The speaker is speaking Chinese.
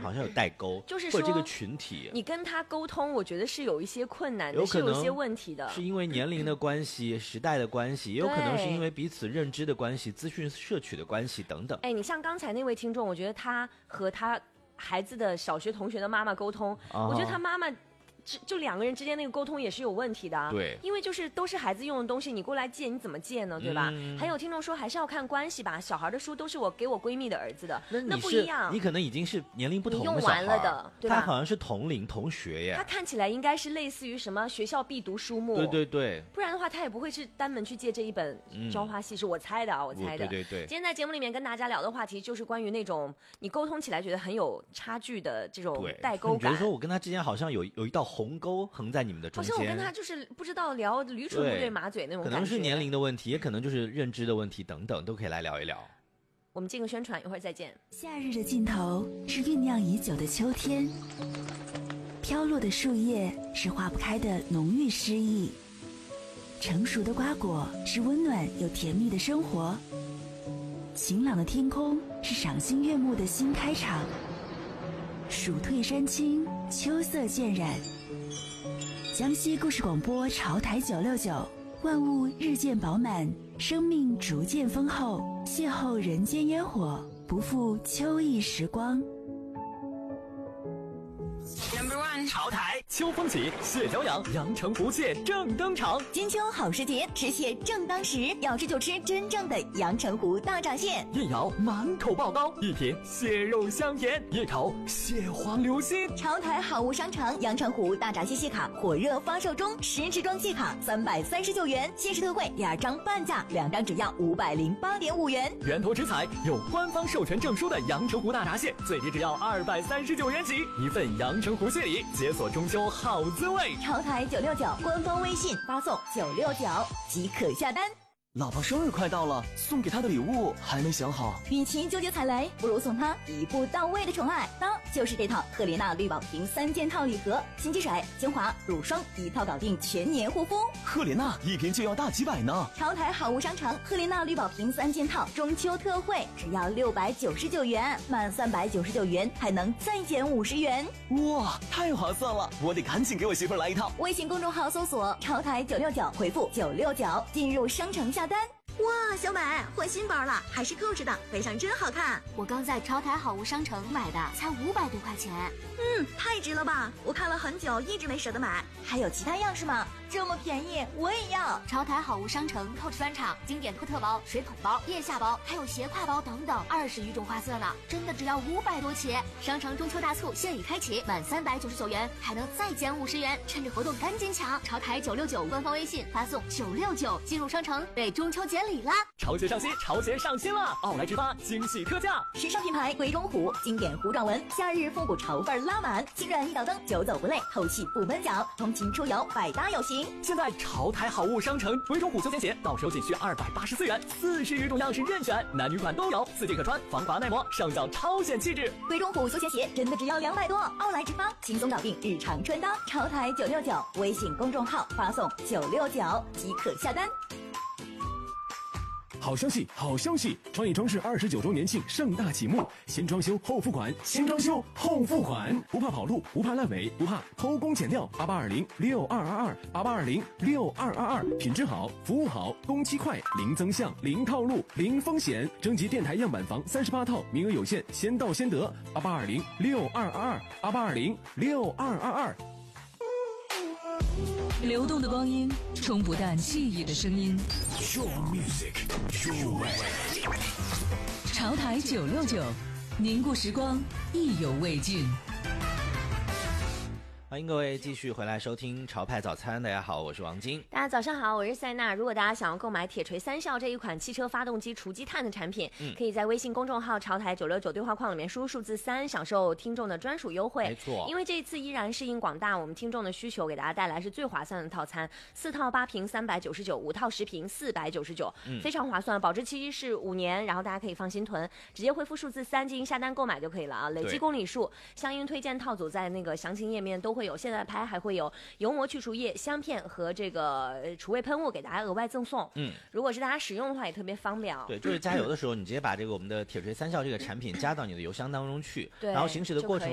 好像有代沟， 就是说或者这个群体， 你跟他沟通，我觉得是有一些困难的， 有可能是有一些问题的， 是因为年龄的关系、时代的关系，也有可能是因为彼此认知的关系、资讯摄取的关系等等。 哎，你像刚才那位听众，我觉得他和他孩子的小学同学的妈妈沟通，我觉得他妈妈就两个人之间那个沟通也是有问题的啊。 对， 因为就是都是孩子用的东西，你过来借你怎么借呢？对吧？还有听众说还是要看关系吧，小孩的书都是我给我闺蜜的儿子的，那不一样。 你可能已经是年龄不同的小孩， 你用完了的，对吧？ 他好像是同龄同学耶。 他看起来应该是类似于什么学校必读书目， 对对对， 不然的话他也不会是单门去借这一本《朝花夕拾》。我猜的啊，我猜的。 对对对。 今天在节目里面跟大家聊的话题就是关于那种你沟通起来觉得很有差距的这种代沟感。 你觉得说我跟他之间好像有一道鸿沟横在你们的中间， 好像我跟他就是不知道聊驴唇不对马嘴那种感觉， 可能是年龄的问题，也可能就是认知的问题等等，都可以来聊一聊。 我们进个宣传，一会儿再见。 夏日的尽头是酝酿已久的秋天，飘落的树叶是化不开的浓郁诗意，成熟的瓜果是温暖又甜蜜的生活，晴朗的天空是赏心悦目的新开场。暑退山青，秋色渐染。江西故事广播潮台969，万物日渐饱满，生命逐渐丰厚，邂逅人间烟火，不负秋意时光。 潮台秋风起，蟹脚痒，阳澄湖蟹正登场。 金秋好时节，吃蟹正当时，要吃就吃真正的阳澄湖大闸蟹。 一咬满口爆膏，一品蟹肉香甜，一口蟹黄流心。 潮台好物商城阳澄湖大闸蟹蟹卡火热发售中，10支装蟹卡339元，限时特惠，2张半价，2张只要508.5元。 源头直采，有官方授权证书的阳澄湖大闸蟹，最低只要239元起，一份阳澄湖蟹礼，解锁中秋好滋味。 潮台969官方微信发送969即可下单。 老婆生日快到了，送给她的礼物还没想好。 与其纠结踩雷，不如送她一步到位的宠爱。那就是这套赫莲娜绿宝瓶3件套礼盒，新机水、精华、乳霜一套搞定全年护肤。 赫莲娜一瓶就要大几百呢。 潮台好物商城赫莲娜绿宝瓶3件套中秋特惠，只要699元，满399元还能再减50元。 哇，太划算了！我得赶紧给我媳妇来一套。 微信公众号搜索潮台969，回复969进入商城下单。哇，小美换新包了，还是 Coach 的，背上真好看。 我刚在潮台好物商城买的，才500多块钱。 太值了吧！我看了很久，一直没舍得买。还有其他样式吗？这么便宜，我也要。 潮台好物商城 Coach 专场经典托特包、水桶包、腋下包，还有斜挎包等等，20余种花色呢，真的只要500多起。商城中秋大促现已开启，满399元还能再减50元，趁着活动赶紧抢！潮台969官方微信发送969进入商城，为中秋节礼啦！ 潮鞋上新，潮鞋上新了！奥莱直发惊喜特价， 时尚品牌鬼冢虎经典糊状纹，夏日复古潮范拉满，轻软一脚蹬，久走不累，透气不闷脚，通勤出游百搭有型。 现在潮台好物商城鬼冢虎休闲鞋到手仅需284元，40余种样式任选，男女款都有，4季可穿，防滑耐磨，上脚超显气质。 鬼冢虎休闲鞋真的只要200多，奥莱直发轻松搞定日常穿搭。潮台969微信公众号发送969即可下单。 好消息，好消息！创意装饰29周年庆盛大启幕，先装修后付款，先装修后付款，不怕跑路，不怕烂尾，不怕偷工减料。88206222，88206222，品质好，服务好，工期快，零增项，零套路，零风险。征集电台样板房38套，名额有限，先到先得。88206222，88206222。 流动的光阴，冲不淡记忆的声音。 Your music, your way。 潮台969，凝固时光，意犹未尽。 欢迎各位继续回来收听潮派早餐。大家好，我是王晶。 大家早上好，我是塞娜。如果大家想要购买铁锤3效这一款汽车发动机除积碳的产品，可以在微信公众号潮台969对话框里面输入数字3，享受听众的专属优惠。 没错， 因为这一次依然是应广大我们听众的需求，给大家带来是最划算的套餐，4套8瓶399，5套10瓶499，非常划算，保质期是5年，然后大家可以放心囤，直接回复数字3进行下单购买就可以了啊。累计公里数相应推荐套组在那个详情页面都会有，现在拍还会有油膜去除液、香片和这个除味喷雾给大家额外赠送。如果是大家使用的话也特别方便哦。 对，就是加油的时候你直接把这个我们的铁锤3效这个产品加到你的油箱当中去， 对， 然后行驶的过程